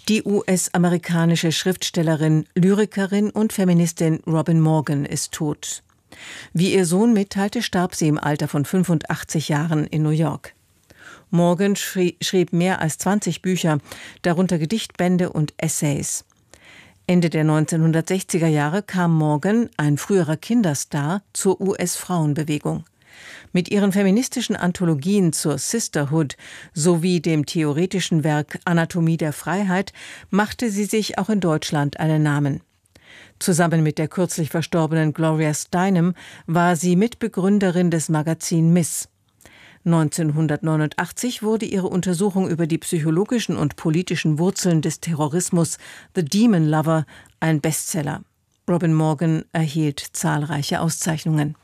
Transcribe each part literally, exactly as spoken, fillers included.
Die U S-amerikanische Schriftstellerin, Lyrikerin und Feministin Robin Morgan ist tot. Wie ihr Sohn mitteilte, starb sie im Alter von fünfundachtzig Jahren in New York. Morgan schrie, schrieb mehr als zwanzig Bücher, darunter Gedichtbände und Essays. Ende der neunzehnhundertsechziger Jahre kam Morgan, ein früherer Kinderstar, zur U S-Frauenbewegung. Mit ihren feministischen Anthologien zur Sisterhood sowie dem theoretischen Werk Anatomie der Freiheit machte sie sich auch in Deutschland einen Namen. Zusammen mit der kürzlich verstorbenen Gloria Steinem war sie Mitbegründerin des Magazin Miss. neunzehnhundertneunundachtzig wurde ihre Untersuchung über die psychologischen und politischen Wurzeln des Terrorismus The Demon Lover ein Bestseller. Robin Morgan erhielt zahlreiche Auszeichnungen.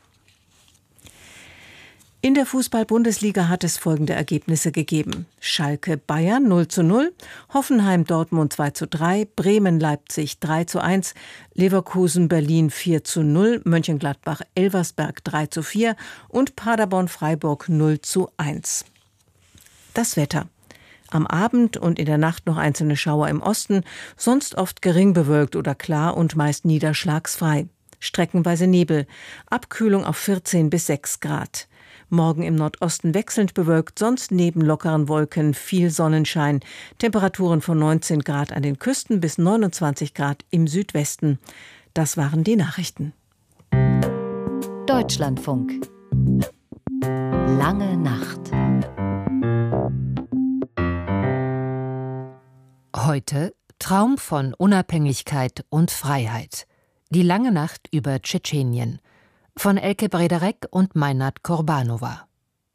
In der Fußball-Bundesliga hat es folgende Ergebnisse gegeben: Schalke Bayern null zu null, Hoffenheim Dortmund zwei zu drei, Bremen Leipzig drei zu eins, Leverkusen Berlin vier zu null, Mönchengladbach Elversberg drei zu vier und Paderborn Freiburg null zu eins. Das Wetter. Am Abend und in der Nacht noch einzelne Schauer im Osten, sonst oft gering bewölkt oder klar und meist niederschlagsfrei. Streckenweise Nebel, Abkühlung auf vierzehn bis sechs Grad. Morgen im Nordosten wechselnd bewölkt, sonst neben lockeren Wolken viel Sonnenschein. Temperaturen von neunzehn Grad an den Küsten bis neunundzwanzig Grad im Südwesten. Das waren die Nachrichten. Deutschlandfunk. Lange Nacht. Heute Traum von Unabhängigkeit und Freiheit. Die lange Nacht über Tschetschenien. Von Elke Brederek und Meinert Korbanova.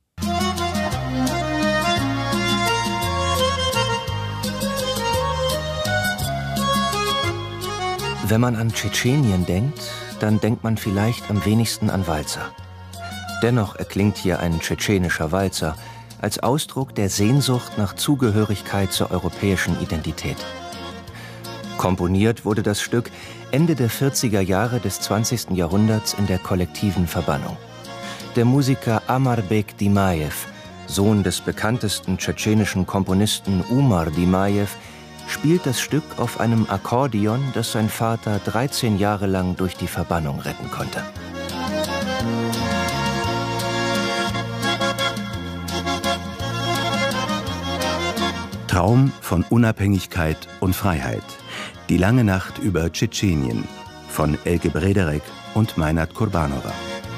Wenn man an Tschetschenien denkt, dann denkt man vielleicht am wenigsten an Walzer. Dennoch erklingt hier ein tschetschenischer Walzer als Ausdruck der Sehnsucht nach Zugehörigkeit zur europäischen Identität. Komponiert wurde das Stück Ende der vierziger Jahre des zwanzigsten Jahrhunderts in der kollektiven Verbannung. Der Musiker Amarbek Dimajew, Sohn des bekanntesten tschetschenischen Komponisten Umar Dimajew, spielt das Stück auf einem Akkordeon, das sein Vater dreizehn Jahre lang durch die Verbannung retten konnte. Traum von Unabhängigkeit und Freiheit. Die lange Nacht über Tschetschenien von Elke Brederek und Meinert Korbanova.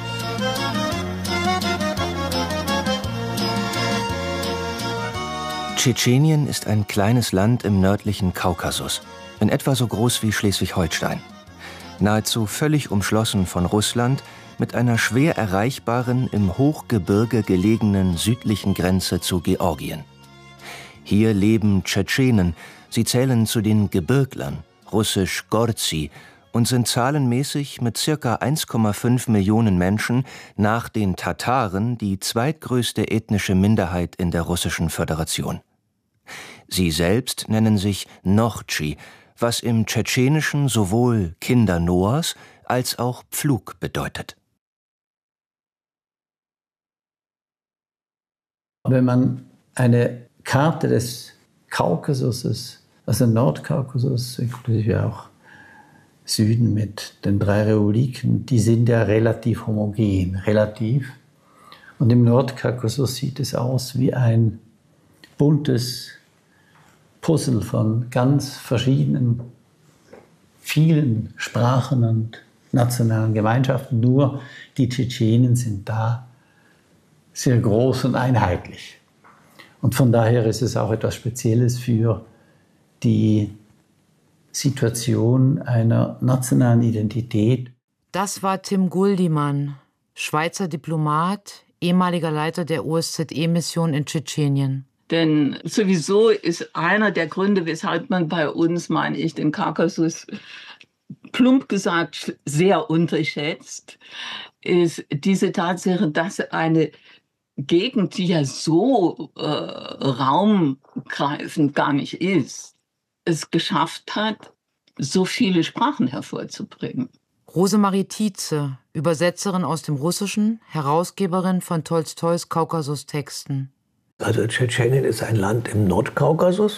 Tschetschenien ist ein kleines Land im nördlichen Kaukasus, in etwa so groß wie Schleswig-Holstein. Nahezu völlig umschlossen von Russland, mit einer schwer erreichbaren, im Hochgebirge gelegenen südlichen Grenze zu Georgien. Hier leben Tschetschenen. Sie zählen zu den Gebirglern, russisch Gorzi, und sind zahlenmäßig mit circa eins Komma fünf Millionen Menschen nach den Tataren die zweitgrößte ethnische Minderheit in der Russischen Föderation. Sie selbst nennen sich Nordschi, was im Tschetschenischen sowohl Kinder Noahs als auch Pflug bedeutet. Wenn man eine Karte des Kaukasus, also Nordkaukasus, inklusive auch Süden mit den drei Republiken, die sind ja relativ homogen, relativ. Und im Nordkaukasus sieht es aus wie ein buntes Puzzle von ganz verschiedenen, vielen Sprachen und nationalen Gemeinschaften. Nur die Tschetschenen sind da sehr groß und einheitlich. Und von daher ist es auch etwas Spezielles für die Situation einer nationalen Identität. Das war Tim Guldimann, Schweizer Diplomat, ehemaliger Leiter der O S Z E-Mission in Tschetschenien. Denn sowieso ist einer der Gründe, weshalb man bei uns, meine ich, den Kaukasus plump gesagt sehr unterschätzt, ist diese Tatsache, dass eine Gegend, die ja so äh, raumgreifend gar nicht ist, es geschafft hat, so viele Sprachen hervorzubringen. Rosemarie Tietze, Übersetzerin aus dem Russischen, Herausgeberin von Tolstois Kaukasus-Texten. Also Tschetschenien ist ein Land im Nordkaukasus.